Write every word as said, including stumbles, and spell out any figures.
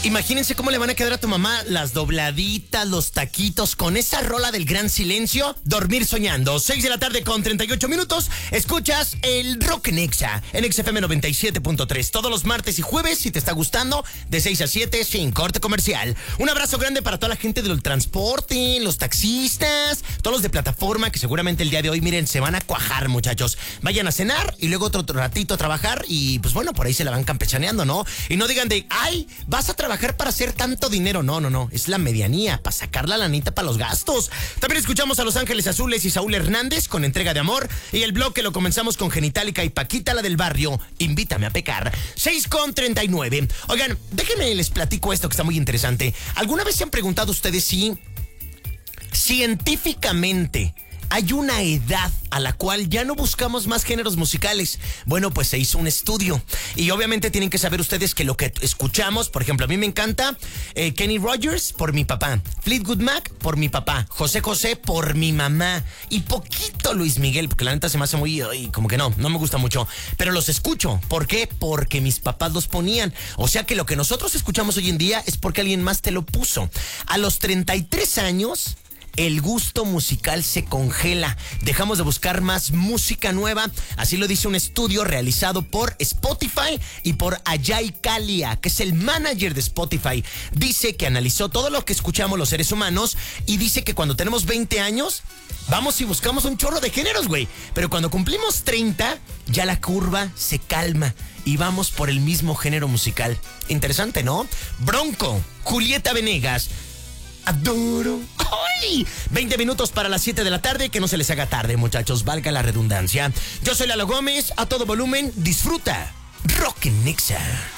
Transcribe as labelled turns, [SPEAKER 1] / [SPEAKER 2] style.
[SPEAKER 1] Imagínense cómo le van a quedar a tu mamá las dobladitas, los taquitos, con esa rola del gran silencio. Dormir soñando. seis de la tarde con treinta y ocho minutos. Escuchas el Rock en Exa, en X F M noventa y siete punto tres. Todos los martes y jueves, si te está gustando, de seis a siete, sin corte comercial. Un abrazo grande para toda la gente del transporte, los taxistas, todos los de plataforma, que seguramente el día de hoy, miren, se van a cuajar, muchachos. Vayan a cenar y luego otro ratito a trabajar y, pues bueno, por ahí se la van campechaneando, ¿no? Y no digan de, ay, vas a trabajar para hacer tanto dinero. No, no, no. Es la medianía, para sacar la lanita para los gastos. También escuchamos a Los Ángeles Azules y Saúl Hernández con Entrega de Amor. Y el bloque lo comenzamos con Genitalica y Paquita, la del barrio. Invítame a pecar. seis con treinta y nueve. Oigan, déjenme les platico esto que está muy interesante. ¿Alguna vez se han preguntado ustedes si científicamente hay una edad a la cual ya no buscamos más géneros musicales? Bueno, pues se hizo un estudio. Y obviamente tienen que saber ustedes que lo que escuchamos, por ejemplo, a mí me encanta eh, Kenny Rogers por mi papá, Fleetwood Mac por mi papá, José José por mi mamá y poquito Luis Miguel, porque la neta se me hace muy, y como que no, no me gusta mucho. Pero los escucho. ¿Por qué? Porque mis papás los ponían. O sea que lo que nosotros escuchamos hoy en día es porque alguien más te lo puso. A los treinta y tres años... el gusto musical se congela. Dejamos de buscar más música nueva. Así lo dice un estudio realizado por Spotify y por Ajay Kalia, que es el manager de Spotify. Dice que analizó todo lo que escuchamos los seres humanos y dice que cuando tenemos veinte años, vamos y buscamos un chorro de géneros, güey. Pero cuando cumplimos treinta, ya la curva se calma y vamos por el mismo género musical. Interesante, ¿no? Bronco, Julieta Venegas, Adoro. ¡Ay! veinte minutos para las siete de la tarde. Que no se les haga tarde, muchachos. Valga la redundancia. Yo soy Lalo Gómez. A todo volumen. Disfruta. Rock en Exa.